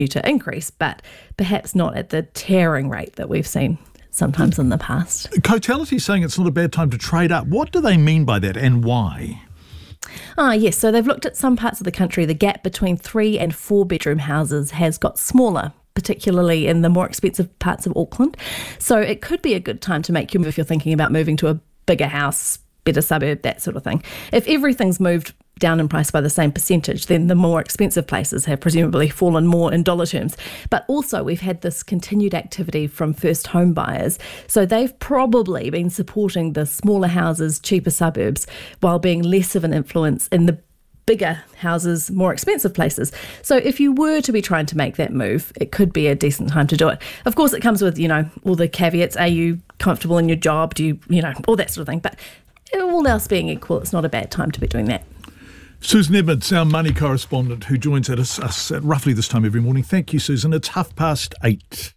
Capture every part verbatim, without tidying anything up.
to increase, but perhaps not at the tearing rate that we've seen sometimes in the past. Cotality is saying it's not a bad time to trade up. What do they mean by that and why? Ah, yes. So they've looked at some parts of the country. The gap between three and four bedroom houses has got smaller, particularly in the more expensive parts of Auckland. So it could be a good time to make your move if you're thinking about moving to a bigger house, better suburb, that sort of thing. If everything's moved down in price by the same percentage, then the more expensive places have presumably fallen more in dollar terms. But also we've had this continued activity from first home buyers. So they've probably been supporting the smaller houses, cheaper suburbs, while being less of an influence in the bigger houses, more expensive places. So if you were to be trying to make that move, it could be a decent time to do it. Of course, it comes with, you know, all the caveats. Are you comfortable in your job? Do you, you know, all that sort of thing. But all else being equal, it's not a bad time to be doing that. Susan Edmonds, our money correspondent, who joins us, us at roughly this time every morning. Thank you, Susan. It's half past eight.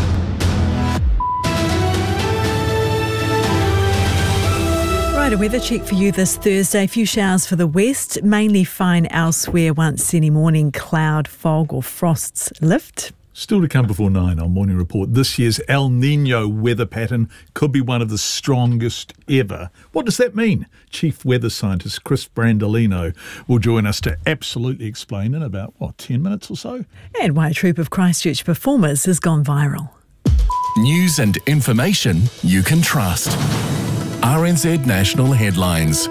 Right, a weather check for you this Thursday. A few showers for the west, mainly fine elsewhere once any morning cloud, fog or frosts lift. Still to come before nine on Morning Report. This year's El Niño weather pattern could be one of the strongest ever. What does that mean? Chief Weather Scientist Chris Brandolino will join us to absolutely explain in about, what, ten minutes or so? And why a troupe of Christchurch performers has gone viral. News and information you can trust. R N Z National Headlines.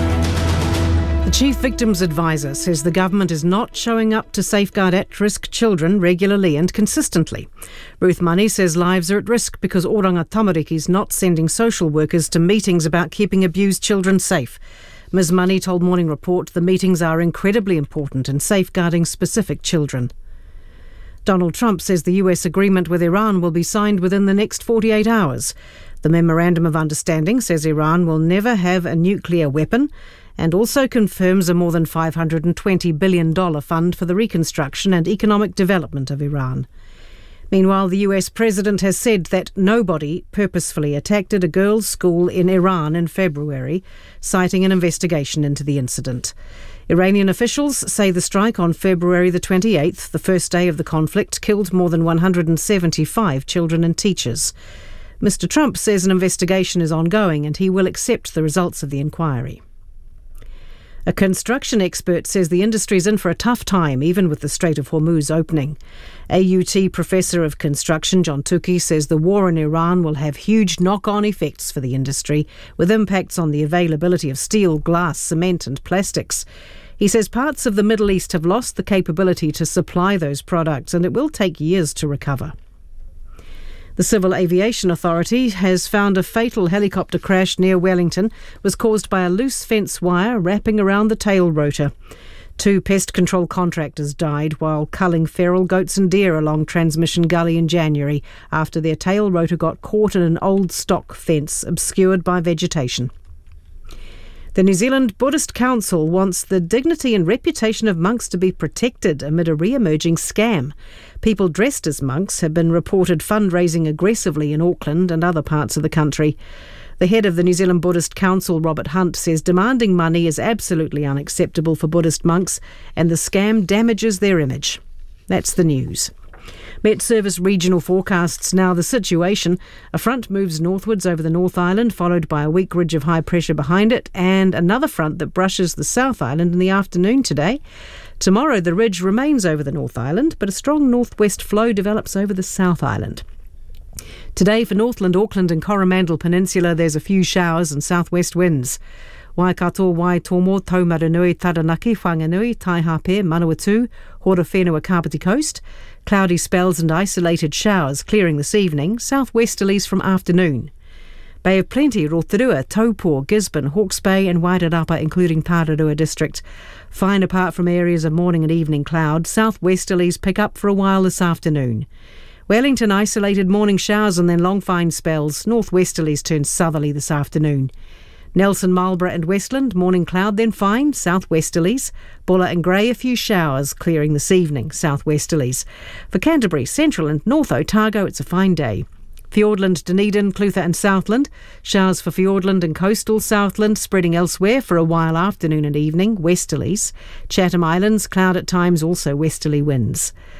The Chief Victims Advisor says the government is not showing up to safeguard at-risk children regularly and consistently. Ruth Money says lives are at risk because Oranga Tamariki is not sending social workers to meetings about keeping abused children safe. Miz Money told Morning Report the meetings are incredibly important in safeguarding specific children. Donald Trump says the U S agreement with Iran will be signed within the next forty-eight hours. The Memorandum of Understanding says Iran will never have a nuclear weapon and also confirms a more than five hundred twenty billion dollars fund for the reconstruction and economic development of Iran. Meanwhile, the U S president has said that nobody purposefully attacked at a girls' school in Iran in February, citing an investigation into the incident. Iranian officials say the strike on February the twenty-eighth, the first day of the conflict, killed more than one hundred seventy-five children and teachers. Mister Trump says an investigation is ongoing and he will accept the results of the inquiry. A construction expert says the industry is in for a tough time, even with the Strait of Hormuz opening. A U T Professor of Construction, John Tukey, says the war in Iran will have huge knock-on effects for the industry, with impacts on the availability of steel, glass, cement and plastics. He says parts of the Middle East have lost the capability to supply those products, and it will take years to recover. The Civil Aviation Authority has found a fatal helicopter crash near Wellington was caused by a loose fence wire wrapping around the tail rotor. Two pest control contractors died while culling feral goats and deer along Transmission Gully in January after their tail rotor got caught in an old stock fence obscured by vegetation. The New Zealand Buddhist Council wants the dignity and reputation of monks to be protected amid a re-emerging scam. People dressed as monks have been reported fundraising aggressively in Auckland and other parts of the country. The head of the New Zealand Buddhist Council, Robert Hunt, says demanding money is absolutely unacceptable for Buddhist monks and the scam damages their image. That's the news. Met Service regional forecasts now the situation. A front moves northwards over the North Island, followed by a weak ridge of high pressure behind it, and another front that brushes the South Island in the afternoon today. Tomorrow the ridge remains over the North Island, but a strong northwest flow develops over the South Island. Today for Northland, Auckland and Coromandel Peninsula there's a few showers and southwest winds. Waikato, Waitomo, Taumarunui, Taranaki, Whanganui, Taihape, Manawatu, Horowhenua, Kapiti Coast. Cloudy spells and isolated showers clearing this evening, southwesterlies from afternoon. Bay of Plenty, Rotorua, Taupo, Gisborne, Hawke's Bay and Wairarapa including Tararua district. Fine apart from areas of morning and evening cloud, southwesterlies pick up for a while this afternoon. Wellington isolated morning showers and then long fine spells, northwesterlies turn southerly this afternoon. Nelson, Marlborough and Westland, morning cloud, then fine, southwesterlies. Bulla and Grey, a few showers, clearing this evening, southwesterlies. For Canterbury, Central and North Otago, it's a fine day. Fiordland, Dunedin, Clutha and Southland. Showers for Fiordland and coastal Southland, spreading elsewhere for a while afternoon and evening, westerlies. Chatham Islands, cloud at times, also westerly winds.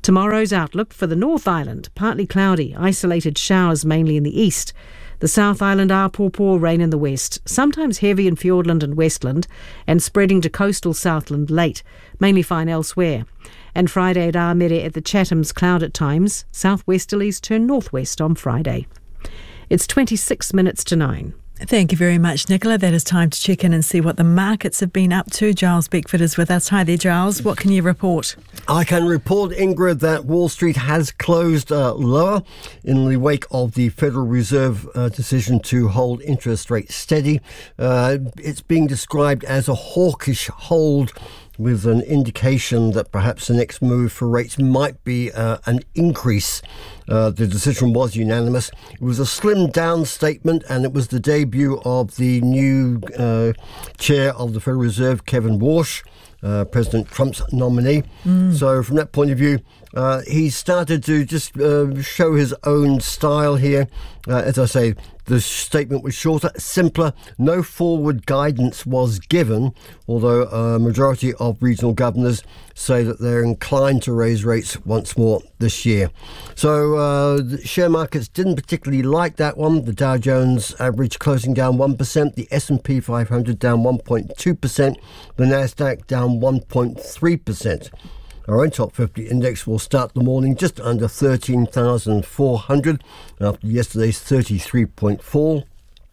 Tomorrow's outlook for the North Island: partly cloudy, isolated showers mainly in the east. The South Island, Apōpō, rain in the west, sometimes heavy in Fiordland and Westland, and spreading to coastal Southland late, mainly fine elsewhere. And Friday at Āmere at the Chathams, cloud at times, southwesterlies turn northwest on Friday. It's twenty-six minutes to nine. Thank you very much, Nicola. That is time to check in and see what the markets have been up to. Giles Beckford is with us. Hi there, Giles. What can you report? I can report, Ingrid, that Wall Street has closed uh, lower in the wake of the Federal Reserve uh, decision to hold interest rates steady. Uh, it's being described as a hawkish hold, with an indication that perhaps the next move for rates might be uh, an increase. Uh, the decision was unanimous. It was a slimmed down statement, and it was the debut of the new uh, chair of the Federal Reserve, Kevin Warsh, uh, President Trump's nominee. Mm. So from that point of view, uh, he started to just uh, show his own style here. Uh, as I say, the statement was shorter, simpler. No forward guidance was given, although a majority of regional governors say that they're inclined to raise rates once more this year. So uh, the share markets didn't particularly like that one. The Dow Jones average closing down one percent, the S and P five hundred down one point two percent, the Nasdaq down one point three percent. Our own top fifty index will start the morning just under thirteen thousand four hundred after yesterday's thirty-three point fall.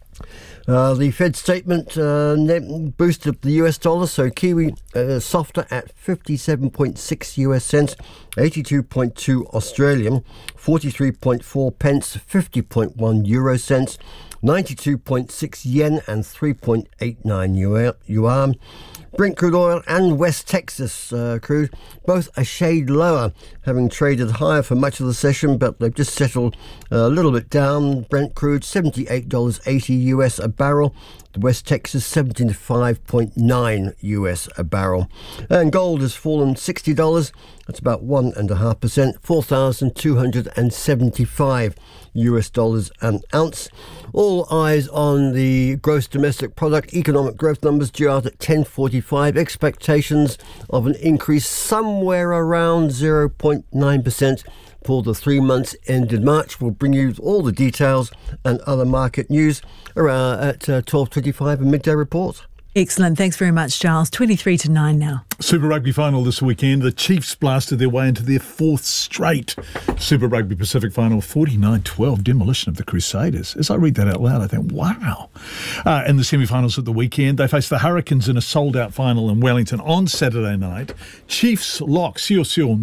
Uh, the Fed statement uh, net boosted the U S dollar, so Kiwi uh, softer at fifty-seven point six U S cents, eighty-two point two Australian, forty-three point four pence, fifty point one euro cents, ninety-two point six yen and three point eight nine yuan. Brent crude oil and West Texas uh, crude, both a shade lower, having traded higher for much of the session, but they've just settled a little bit down. Brent crude, seventy-eight dollars eighty U S a barrel. The West Texas, seventy-five point nine U S a barrel. And gold has fallen sixty dollars. That's about one point five percent, four thousand two hundred seventy-five U S dollars an ounce. All eyes on the gross domestic product economic growth numbers due out at ten forty-five. Expectations of an increase somewhere around zero point nine percent for the three months ended March. We'll bring you all the details and other market news around at uh, twelve twenty-five, a midday report. Excellent. Thanks very much, Giles. twenty-three to nine now. Super Rugby final this weekend. The Chiefs blasted their way into their fourth straight Super Rugby Pacific final, forty-nine twelve, demolition of the Crusaders. As I read that out loud, I think, wow. Uh, in the semi-finals at the weekend, they faced the Hurricanes in a sold-out final in Wellington on Saturday night. Chiefs lock Sio Sio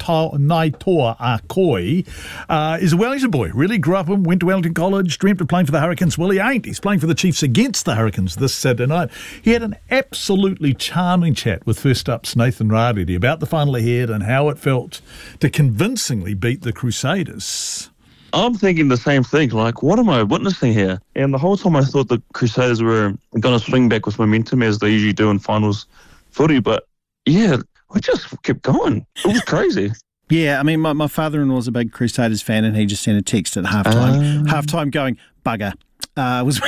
Naitoa Akoi uh, is a Wellington boy. Really grew up and went to Wellington College, dreamt of playing for the Hurricanes. Well, he ain't. He's playing for the Chiefs against the Hurricanes this Saturday night. He had an absolutely charming chat with First Up's Nathan Raridi about the final ahead and how it felt to convincingly beat the Crusaders. I'm thinking the same thing, like, what am I witnessing here? And the whole time I thought the Crusaders were going to swing back with momentum as they usually do in finals footy, but yeah, we just kept going. It was crazy. Yeah, I mean, my, my father-in-law was a big Crusaders fan, and he just sent a text at halftime, uh... halftime going, bugger. Uh, was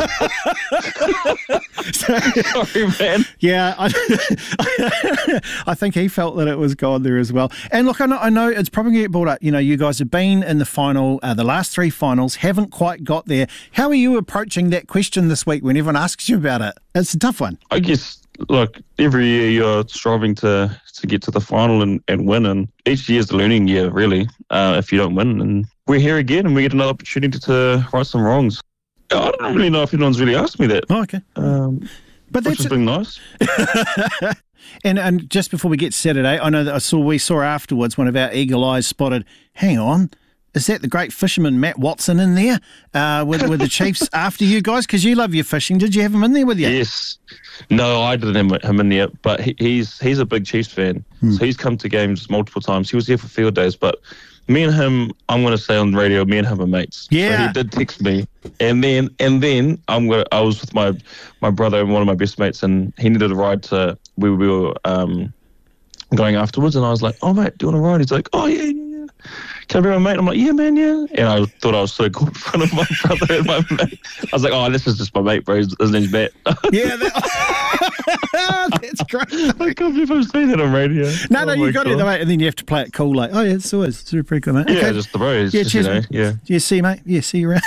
so, Sorry, man. Yeah, I, I think he felt that it was gone there as well. And look, I know, I know it's probably get brought up. You know, you guys have been in the final, uh, the last three finals, haven't quite got there. How are you approaching that question this week when everyone asks you about it? It's a tough one. I guess, look, every year you're striving to to get to the final and, and win, and each year is the learning year, really. Uh, if you don't win, and we're here again, and we get another opportunity to right some wrongs. I don't really know if anyone's really asked me that. Oh, okay. Um, but which that's has been nice. and and just before we get to Saturday, I know that I saw we saw afterwards one of our eagle eyes spotted. Hang on, is that the great fisherman Matt Watson in there uh, with with the Chiefs after you guys? Because you love your fishing. Did you have him in there with you? Yes. No, I didn't have him in there, but he, he's he's a big Chiefs fan, hmm. so he's come to games multiple times. He was here for field days, but. Me and him, I'm going to say on the radio, me and him are mates. Yeah. So he did text me. And then and then I'm gonna, I was with my my brother and one of my best mates, and he needed a ride to where we were um, going afterwards. And I was like, oh, mate, do you want a ride? He's like, oh, yeah, yeah, yeah. Can I be my mate? I'm like, yeah, man, yeah. And I thought I was so cool in front of my brother and my mate. I was like, oh, this is just my mate, bro. His name's Matt. Yeah. That- That's great. I can't believe I'm saying that on radio. No, Oh no, my you got God. it, mate, and then you have to play it cool, like, oh, yeah, it's always it's pretty cool, mate. Yeah, Okay. just the bros. Yeah, just, cheers, you know, mate. yeah. Yeah, see you, mate. Yeah, see you around.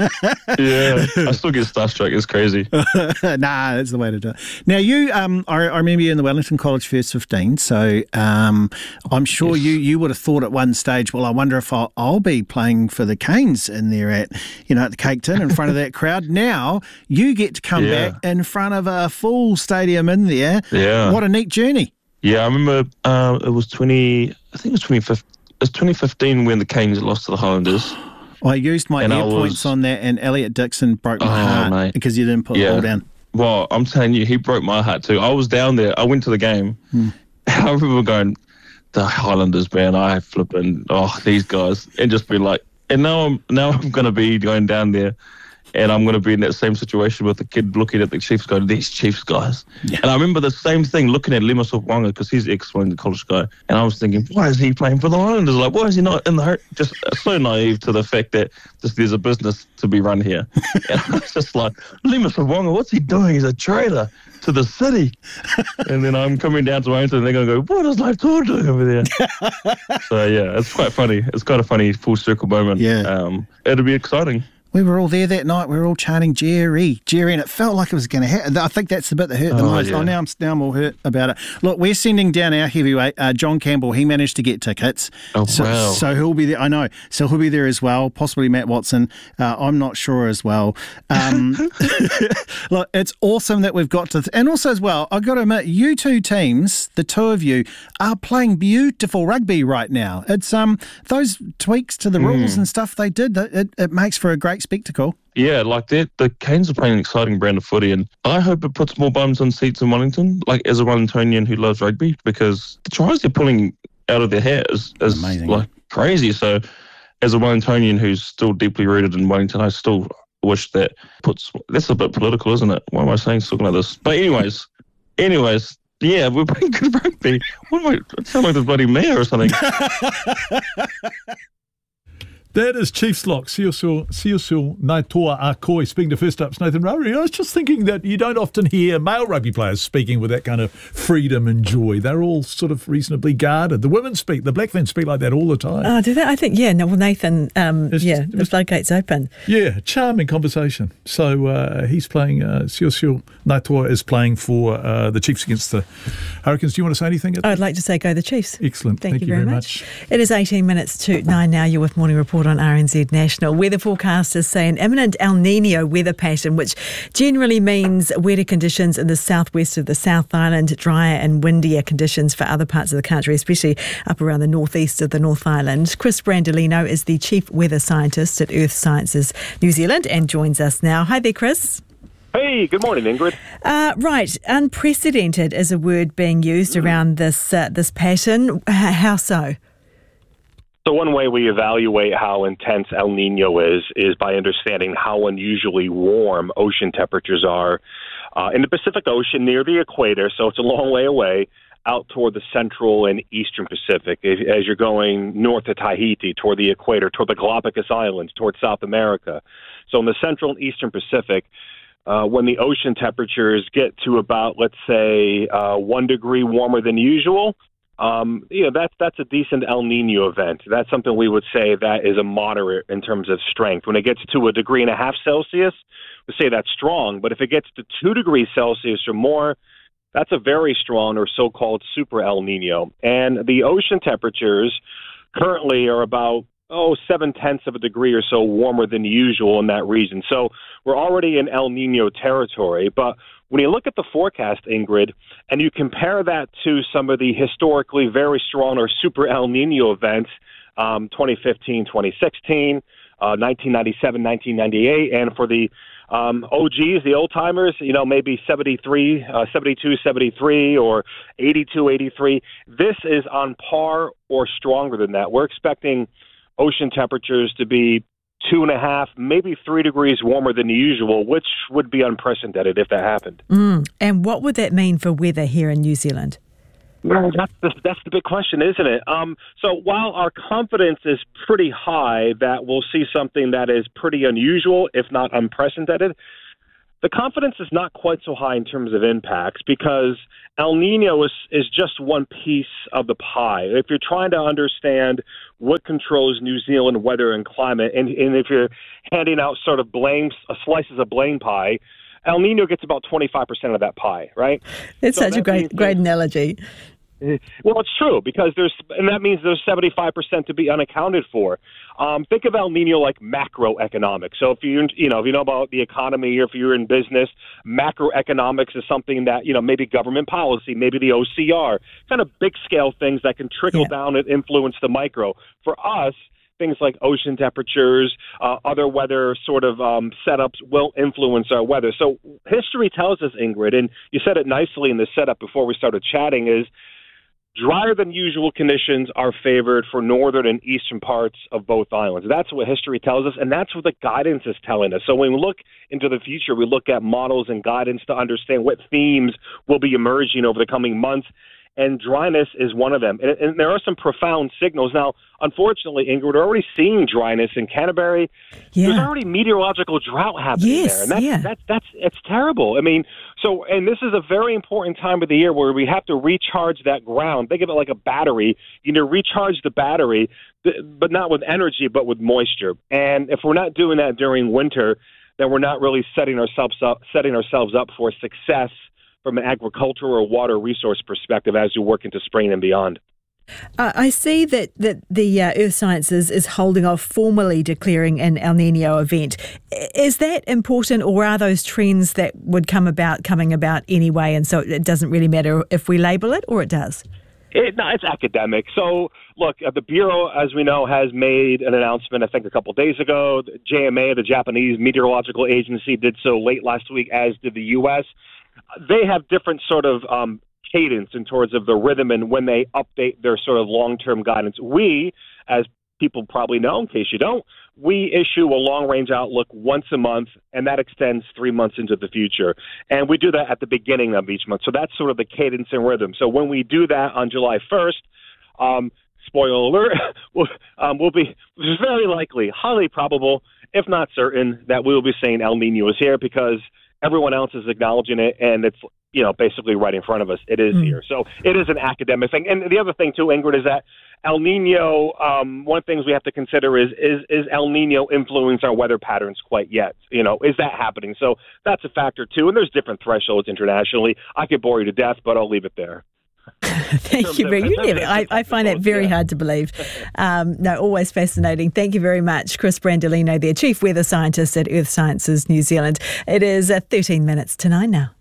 Yeah, I still get starstruck. It's crazy. Nah, that's the way to do it. Now, you, um, I, I remember you in the Wellington College First fifteen, so um, I'm sure Yes. you, you would have thought at one stage, well, I wonder if I'll, I'll be playing for the Canes in there at, you know, at the Cake Tin in front of that crowd. Now, you get to come Yeah. back in front of a full stadium in there. Yeah. What a neat journey. Yeah, I remember uh, it was twenty. I think it was twenty fifteen. It was twenty fifteen when the Canes lost to the Highlanders. I used my And air I points was- on that, and Elliot Dixon broke my Oh, heart mate. because you didn't put the Yeah. ball down. Well, I'm telling you, he broke my heart too. I was down there. I went to the game. Hmm. I remember going, the Highlanders, man. I flipping, oh, these guys, and just be like, and now I'm now I'm gonna be going down there, and I'm gonna be in that same situation with the kid looking at the Chiefs, going, these Chiefs guys. Yeah. And I remember the same thing looking at Lima Sopwanga because he's ex-Wellington College guy, and I was thinking, why is he playing for the Highlanders? Like, why is he not in the hurt? Just so naive to the fact that just there's a business to be run here. And I was just like, Lima Sopwanga, what's he doing? He's a traitor to the city. And then I'm coming down to Wellington and they're going to go, what is Life Tour doing over there? So, yeah, it's quite funny. It's quite a funny full circle moment. Yeah. Um, it'll be exciting. We were all there that night. We were all chanting Jerry, Jerry, and it felt like it was going to happen. I think that's the bit that hurt the Oh, most. yeah. Oh, now I'm now I'm all hurt about it. Look, we're sending down our heavyweight, uh, John Campbell. He managed to get tickets. Oh, so, wow. So he'll be there. I know. So he'll be there as well. Possibly Matt Watson. Uh, I'm not sure as well. Um, look, it's awesome that we've got to, th- and also as well, I've got to admit, you two teams, the two of you, are playing beautiful rugby right now. It's um those tweaks to the rules Hmm. and stuff they did. It, it makes for a great spectacle. Yeah, like that. The Canes are playing an exciting brand of footy, and I hope it puts more bums on seats in Wellington. Like as a Wellingtonian who loves rugby, because the tries they're pulling out of their hat is, is Amazing. like crazy. So, as a Wellingtonian who's still deeply rooted in Wellington, I still wish that puts. That's a bit political, isn't it? Why am I saying talking about this? But anyways, anyways. Yeah, we're playing good rugby. What am I? I sound like the bloody mayor or something. That is Chiefs lock, Siusil Naitoa Akoi, speaking to First Up's Nathan Rowry. I was just thinking that you don't often hear male rugby players speaking with that kind of freedom and joy. They're all sort of reasonably guarded. The women speak, the black fans speak like that all the time. Oh, do they? I think, yeah. No, well, Nathan, um, It's- yeah, it the was- floodgates open. Yeah, charming conversation. So uh, he's playing, uh, Siusil Naitoa is playing for uh, the Chiefs against the Hurricanes. Do you want to say anything? I'd like to say go the Chiefs. Excellent. Thank, you, very, much. It is eighteen minutes to nine now. You're with Morning Report on R N Z National. Weather forecasters say an imminent El Nino weather pattern, which generally means wetter conditions in the southwest of the South Island, drier and windier conditions for other parts of the country, especially up around the northeast of the North Island. Chris Brandolino is the Chief Weather Scientist at Earth Sciences New Zealand and joins us now. Hi there, Chris. Hey, good morning, Ingrid. Uh, right, unprecedented is a word being used around this uh, this pattern. H- how so? So one way we evaluate how intense El Nino is is by understanding how unusually warm ocean temperatures are uh, in the Pacific Ocean near the equator, so it's a long way away, out toward the central and eastern Pacific. If, as you're going north of Tahiti, toward the equator, toward the Galapagos Islands, toward South America. So in the central and eastern Pacific, uh, when the ocean temperatures get to about, let's say, uh, one degree warmer than usual, Um, you know, that's, that's a decent El Nino event. That's something we would say that is a moderate in terms of strength. When it gets to a degree and a half Celsius, we say that's strong. But if it gets to two degrees Celsius or more, that's a very strong or so-called super El Nino. And the ocean temperatures currently are about, oh, seven-tenths of a degree or so warmer than usual in that region. So we're already in El Nino territory. But when you look at the forecast, Ingrid, and you compare that to some of the historically very strong or super El Nino events, um, twenty fifteen, twenty sixteen, uh, nineteen ninety-seven, nineteen ninety-eight, and for the um, O Gs, the old timers, you know, maybe seventy-three, uh, seventy-two, seventy-three, or eighty-two, eighty-three. This is on par or stronger than that. We're expecting ocean temperatures to be two and a half, maybe three degrees warmer than usual, which would be unprecedented if that happened. Mm. And what would that mean for weather here in New Zealand? Well, that's the, that's the big question, isn't it? Um, so while our confidence is pretty high that we'll see something that is pretty unusual, if not unprecedented, the confidence is not quite so high in terms of impacts because El Nino is, is just one piece of the pie. If you're trying to understand what controls New Zealand weather and climate, and, and if you're handing out sort of blame, uh, slices of blame pie, El Nino gets about twenty-five percent of that pie, right? That's so such that a great, great analogy. Well, it's true because there's, and that means there's seventy-five percent to be unaccounted for. Um, think of El Nino like macroeconomics. So if you, you know, if you know about the economy or if you're in business, macroeconomics is something that, you know, maybe government policy, maybe the O C R, kind of big scale things that can trickle yeah. down and influence the micro. For us, things like ocean temperatures, uh, other weather sort of um, setups will influence our weather. So history tells us, Ingrid, and you said it nicely in the setup before we started chatting, is drier than usual conditions are favored for northern and eastern parts of both islands. That's what history tells us, and that's what the guidance is telling us. So when we look into the future, we look at models and guidance to understand what themes will be emerging over the coming months, and dryness is one of them. And, and there are some profound signals. Now, unfortunately, Ingrid, we're already seeing dryness in Canterbury. Yeah. There's already meteorological drought happening yes, there. And that's, yeah. that's, that's, it's terrible. I mean, so, and this is a very important time of the year where we have to recharge that ground. Think of it like a battery. You know, recharge the battery, but not with energy, but with moisture. And if we're not doing that during winter, then we're not really setting ourselves up, setting ourselves up for success from an agricultural or water resource perspective as you work into spring and beyond. Uh, I see that, that the uh, Earth Sciences is holding off formally declaring an El Nino event. Is that important, or are those trends that would come about coming about anyway, and so it doesn't really matter if we label it, or it does? It, no, it's academic. So, look, uh, the Bureau, as we know, has made an announcement, I think, a couple of days ago. The J M A, the Japanese Meteorological Agency, did so late last week, as did the U S They have different sort of um, cadence in terms of the rhythm and when they update their sort of long-term guidance. We, as people probably know, in case you don't, we issue a long-range outlook once a month, and that extends three months into the future. And we do that at the beginning of each month. So that's sort of the cadence and rhythm. So when we do that on July first, um, spoiler alert, we'll, um, we'll be very likely, highly probable, if not certain, that we will be saying El Nino is here because everyone else is acknowledging it, and it's, you know, basically right in front of us. It is mm. here. So it is an academic thing. And the other thing, too, Ingrid, is that El Nino, um, one of the things we have to consider is, is, is El Nino influence our weather patterns quite yet? You know, is that happening? So that's a factor, too. And there's different thresholds internationally. I could bore you to death, but I'll leave it there. Thank you very much. I, I find that very yeah. hard to believe. Um, no, always fascinating. Thank you very much, Chris Brandolino, there, Chief Weather Scientist at Earth Sciences New Zealand. It is uh, thirteen minutes to nine now.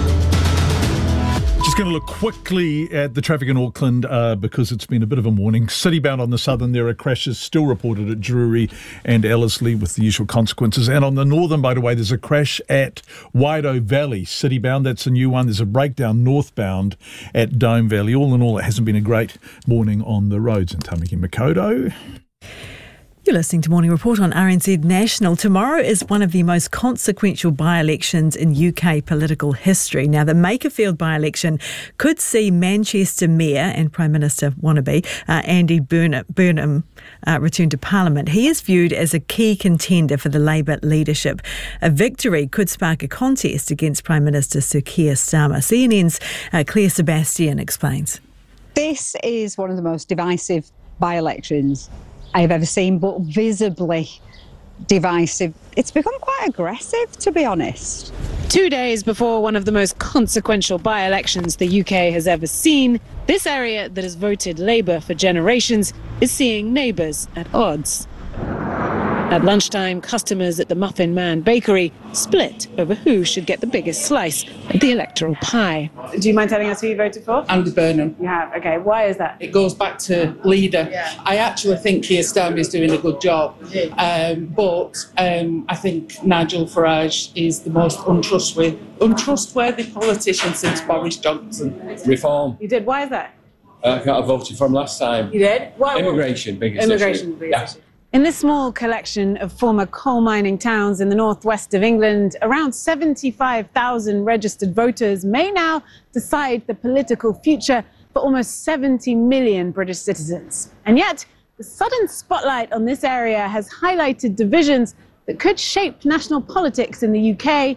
Just going to look quickly at the traffic in Auckland uh, because it's been a bit of a morning. Citybound on the southern, there are crashes still reported at Drury and Ellerslie with the usual consequences. And on the northern, by the way, there's a crash at Waido Valley. Citybound, that's a new one. There's a breakdown northbound at Dome Valley. All in all, it hasn't been a great morning on the roads. And Tamaki Makoto. You're listening to Morning Report on R N Z National. Tomorrow is one of the most consequential by-elections in U K political history. Now, the Makerfield by-election could see Manchester Mayor and Prime Minister wannabe uh, Andy Burnham, Burnham uh, return to Parliament. He is viewed as a key contender for the Labour leadership. A victory could spark a contest against Prime Minister Sir Keir Starmer. C N N's uh, Claire Sebastian explains. This is one of the most divisive by-elections I've ever seen, but visibly divisive. It's become quite aggressive, to be honest. Two days before one of the most consequential by-elections the U K has ever seen, this area that has voted Labour for generations is seeing neighbours at odds. At lunchtime, customers at the Muffin Man bakery split over who should get the biggest slice of the electoral pie. Do you mind telling us who you voted for? Andy Burnham. You have? Okay, why is that? It goes back to leader. Yeah. I actually think Keir Starmer is doing a good job, um, but um, I think Nigel Farage is the most untrustworthy, untrustworthy politician since Boris Johnson. Reform. You did? Why is that? Uh, I voted for him last time. You did? Why? Immigration, biggest Immigration, issue. biggest Yeah. issue. In this small collection of former coal mining towns in the northwest of England, around seventy-five thousand registered voters may now decide the political future for almost seventy million British citizens. And yet, the sudden spotlight on this area has highlighted divisions that could shape national politics in the U K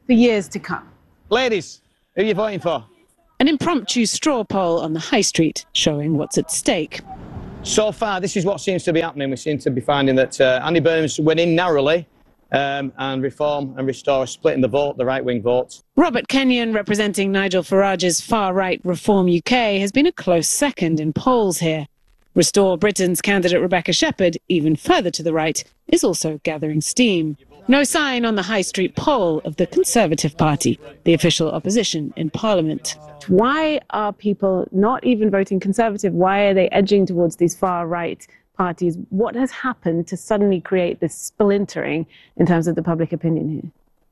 for years to come. Ladies, who are you voting for? An impromptu straw poll on the high street showing what's at stake. So far, this is what seems to be happening. We seem to be finding that uh, Andy Burnham's winning narrowly, um, and Reform and Restore are splitting the vote, the right-wing votes. Robert Kenyon, representing Nigel Farage's far-right Reform U K, has been a close second in polls here. Restore Britain's candidate Rebecca Shepherd, even further to the right, is also gathering steam. No sign on the High Street poll of the Conservative Party, the official opposition in Parliament. Why are people not even voting Conservative? Why are they edging towards these far-right parties? What has happened to suddenly create this splintering in terms of the public opinion here?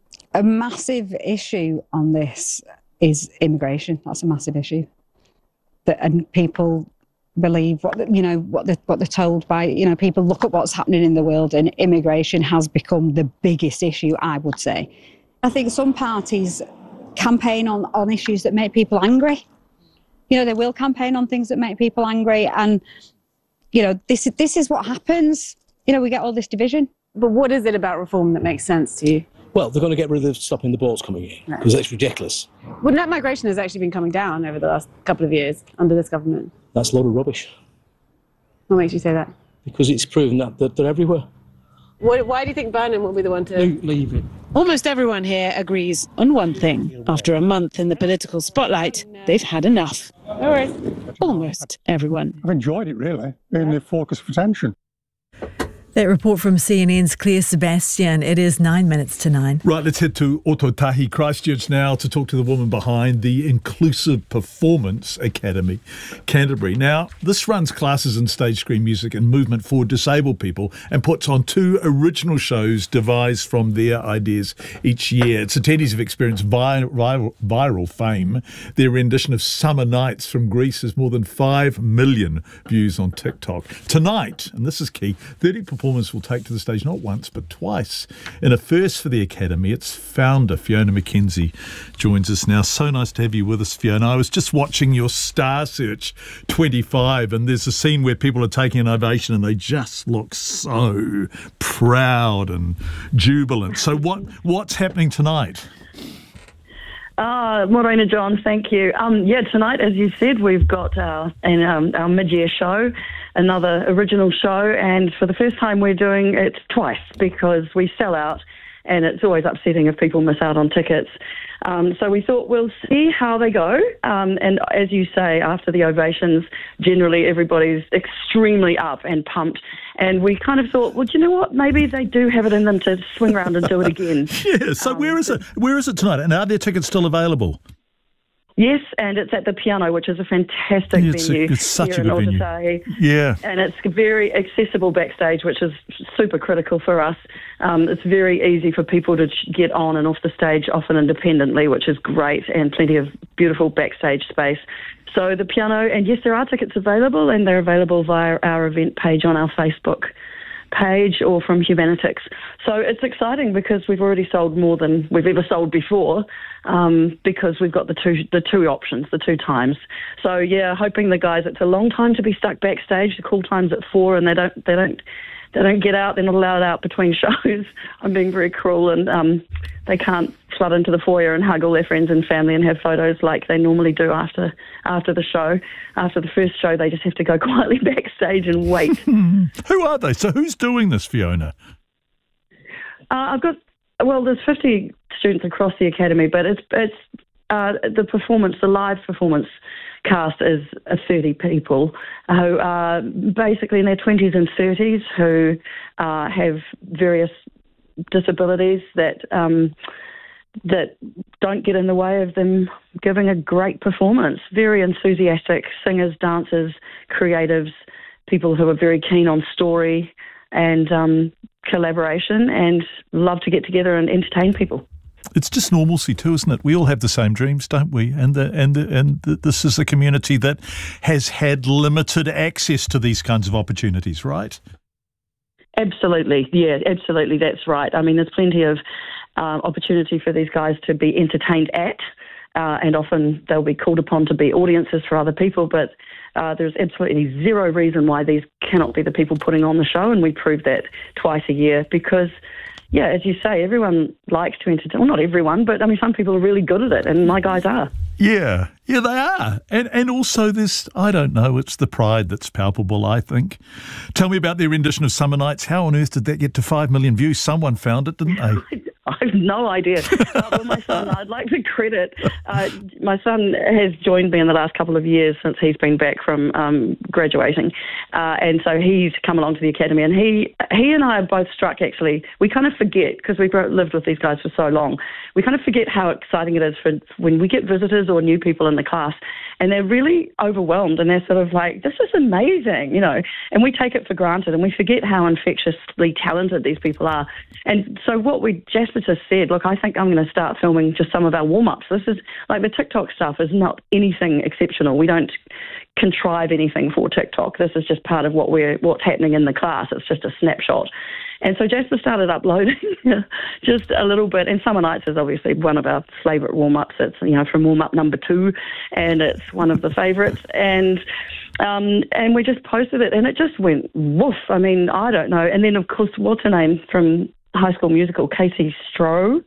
A massive issue on this is immigration. That's a massive issue. That, and people believe what you know what they're, what they're told by you know people look at what's happening in the world, and immigration has become the biggest issue, I would say. I think some parties campaign on, on issues that make people angry. You know, they will campaign on things that make people angry, and you know this this is what happens. You know, we get all this division. But what is it about Reform that makes sense to you? Well, they're going to get rid of stopping the boats coming in, because Right. it's ridiculous. Well, net migration has actually been coming down over the last couple of years under this government. That's a load of rubbish, What makes you say that? because it's proven that they're, they're everywhere. Why, why do you think Burnham will be the one to... Leave, leave it. Almost everyone here agrees on one thing. After a month in the political spotlight, they've had enough. No worries. Almost everyone. I've enjoyed it, really, being the focus of attention. That report from C N N's Claire Sebastian. It is nine minutes to nine. Right, let's head to Ototahi, Christchurch now to talk to the woman behind the Inclusive Performance Academy, Canterbury. Now, this runs classes in stage screen music and movement for disabled people and puts on two original shows devised from their ideas each year. Its attendees have experienced vi- viral, viral fame. Their rendition of Summer Nights from Greece has more than five million views on TikTok. Tonight, and this is key, thirty performers will take to the stage not once but twice. In a first for the Academy, its founder, Fiona McKenzie, joins us now. So nice to have you with us, Fiona. I was just watching your Star Search twenty-five, and there's a scene where people are taking an ovation and they just look so proud and jubilant. So what what's happening tonight? Uh, Morena John, thank you. Um, yeah, tonight, as you said, we've got our, in, um, our mid-year show, another original show, and for the first time we're doing it twice because we sell out, and it's always upsetting if people miss out on tickets. Um, so we thought we'll see how they go, um, and as you say, after the ovations, generally everybody's extremely up and pumped, and we kind of thought, well, do you know what, maybe they do have it in them to swing around and do it again. Yeah, so um, where is it? Where is it tonight? And are there tickets still available? Yes, and it's at the Piano, which is a fantastic yeah, it's venue. A, it's such here a good in venue. Otautahi. Yeah. And it's very accessible backstage, which is super critical for us. Um, it's very easy for people to get on and off the stage, often independently, which is great, and plenty of beautiful backstage space. So the Piano, and yes, there are tickets available, and they're available via our event page on our Facebook page or from Humanitics. So it's exciting because we've already sold more than we've ever sold before, um, because we've got the two the two options, the two times. So yeah, hoping the guys, it's a long time to be stuck backstage. The call time's at four, and they don't they don't they don't get out. They're not allowed out between shows. I'm being very cruel, and um, they can't flood into the foyer and hug all their friends and family and have photos like they normally do after after the show. After the first show, they just have to go quietly backstage and wait. Who are they? So who's doing this, Fiona? Uh, I've got, well, there's fifty students across the academy, but it's it's uh, the performance, the live performance cast is uh, thirty people who are basically in their twenties and thirties who uh, have various disabilities that um, that don't get in the way of them giving a great performance. Very enthusiastic singers, dancers, creatives, people who are very keen on story and um, collaboration and love to get together and entertain people. It's just normalcy too, isn't it? We all have the same dreams, don't we? And the, and the, and the, this is a community that has had limited access to these kinds of opportunities, right? Absolutely, yeah, absolutely, that's right. I mean, there's plenty of uh, opportunity for these guys to be entertained at, uh, and often they'll be called upon to be audiences for other people, but uh, there's absolutely zero reason why these cannot be the people putting on the show, and we prove that twice a year because, yeah, as you say, everyone likes to entertain. Well, not everyone, but I mean, some people are really good at it, and my guys are. Yeah, yeah, they are. And and also this, I don't know, it's the pride that's palpable, I think. Tell me about their rendition of Summer Nights. How on earth did that get to five million views? Someone found it, didn't they? I have no idea. uh, well, my son, I'd like to credit, uh, my son has joined me in the last couple of years since he's been back from um, graduating. Uh, and so he's come along to the academy, and he he and I are both struck, actually. We kind of forget, because we've lived with these guys for so long, we kind of forget how exciting it is for when we get visitors or new people in the class, and they're really overwhelmed, and they're sort of like, this is amazing, you know, and we take it for granted, and we forget how infectiously talented these people are. And so what we, Jasper just said, look, I think I'm going to start filming just some of our warm-ups. This is, like, the TikTok stuff is not anything exceptional. We don't contrive anything for TikTok. This is just part of what we're, what's happening in the class. It's just a snapshot. And so Jasper started uploading just a little bit. And Summer Nights is obviously one of our favourite warm-ups. It's, you know, from warm-up number two, and it's one of the favourites. And um, and we just posted it, and it just went woof. I mean, I don't know. And then, of course, what's her name from High School Musical, Casey Stroh,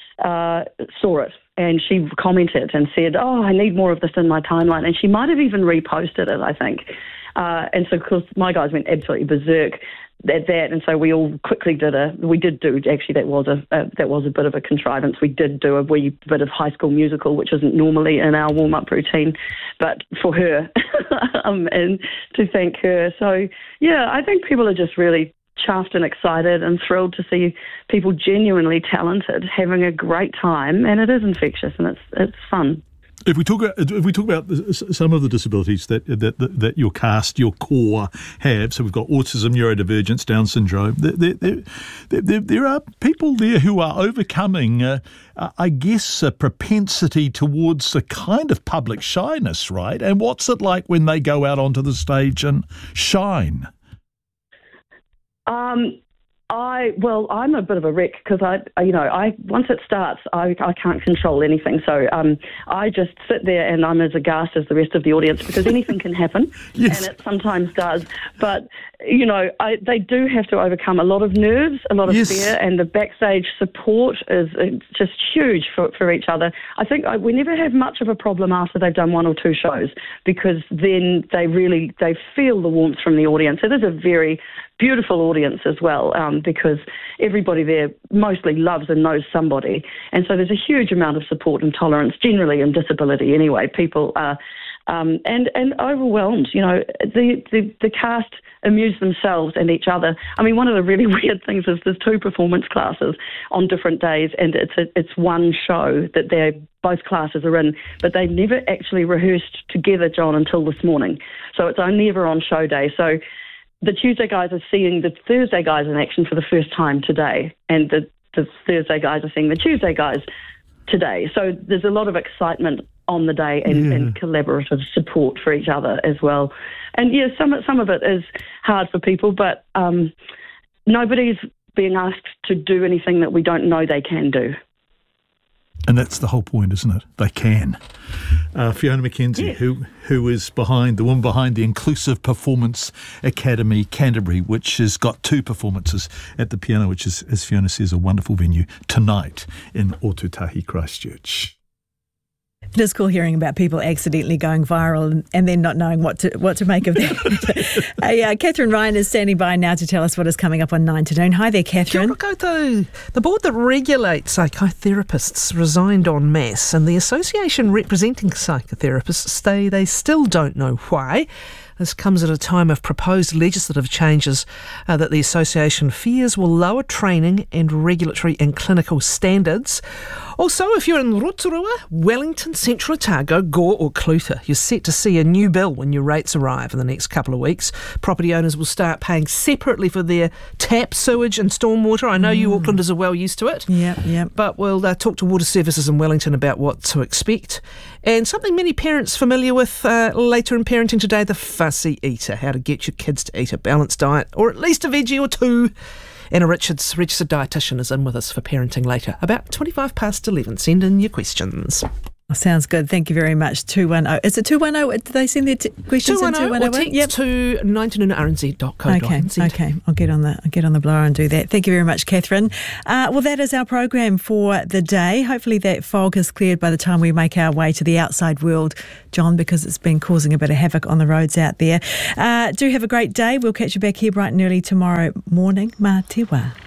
uh, saw it. And she commented and said, oh, I need more of this in my timeline. And she might have even reposted it, I think. Uh, and so, of course, my guys went absolutely berserk at that. And so we all quickly did a, we did do, actually, that was a, a that was a bit of a contrivance. We did do a wee bit of High School Musical, which isn't normally in our warm-up routine, but for her, um, and to thank her. So, yeah, I think people are just really chuffed and excited and thrilled to see people genuinely talented having a great time, and it is infectious and it's it's fun. If we talk about, if we talk about some of the disabilities that, that that that your cast, your core have, so we've got autism, neurodivergence, Down syndrome. There, there, there, there, there are people there who are overcoming, uh, I guess, a propensity towards a kind of public shyness, right? And what's it like when they go out onto the stage and shine? Um, I well, I'm a bit of a wreck because I, you know, I once it starts, I, I can't control anything. So um, I just sit there and I'm as aghast as the rest of the audience because anything can happen, yes. And it sometimes does. But you know, I, they do have to overcome a lot of nerves, a lot of yes. fear, and the backstage support is just huge for for each other. I think I, we never have much of a problem after they've done one or two shows because then they really they feel the warmth from the audience. It is a very beautiful audience as well, um, because everybody there mostly loves and knows somebody. And so there's a huge amount of support and tolerance, generally in disability anyway. People are, um, and, and overwhelmed. You know, the, the, the cast amuse themselves and each other. I mean, one of the really weird things is there's two performance classes on different days, and it's a, it's one show that they're both classes are in, but they've never actually rehearsed together, John, until this morning. So it's only ever on show day. So the Tuesday guys are seeing the Thursday guys in action for the first time today, and the, the Thursday guys are seeing the Tuesday guys today. So there's a lot of excitement on the day and, yeah. and collaborative support for each other as well. And yeah, some, some of it is hard for people, but um, nobody's being asked to do anything that we don't know they can do. And that's the whole point, isn't it? They can. Uh, Fiona McKenzie, yes. who who is behind, the woman behind the Inclusive Performance Academy Canterbury, which has got two performances at the piano, which is, as Fiona says, a wonderful venue tonight in Ōtautahi, Christchurch. It is cool hearing about people accidentally going viral and, and then not knowing what to what to make of that. hey, uh, Catherine Ryan is standing by now to tell us what is coming up on nine to noon. Hi there, Catherine. Kia ora koutou. The board that regulates psychotherapists resigned en masse, and the association representing psychotherapists say they still don't know why. This comes at a time of proposed legislative changes uh, that the association fears will lower training and regulatory and clinical standards. Also, if you're in Rotorua, Wellington, Central Otago, Gore or Cluta, you're set to see a new bill when your rates arrive in the next couple of weeks. Property owners will start paying separately for their tap, sewage and stormwater. I know mm. you Aucklanders are well used to it. Yeah, yeah. But we'll uh, talk to Water Services in Wellington about what to expect. And something many parents familiar with uh, later in parenting today, the fussy eater, how to get your kids to eat a balanced diet, or at least a veggie or two. Anna Richards, registered dietitian, is in with us for parenting later, about twenty-five past eleven. Send in your questions. Oh, sounds good. Thank you very much. two one zero. Is it two one zero? Did they send their t- questions in two one zero or text to nineteen r n z dot co dot n z. Okay, okay. I'll get on the I'll get on the blower and do that. Thank you very much, Catherine. Uh, well, that is our program for the day. Hopefully that fog has cleared by the time we make our way to the outside world, John, because it's been causing a bit of havoc on the roads out there. Uh, do have a great day. We'll catch you back here bright and early tomorrow morning. Mā te wā.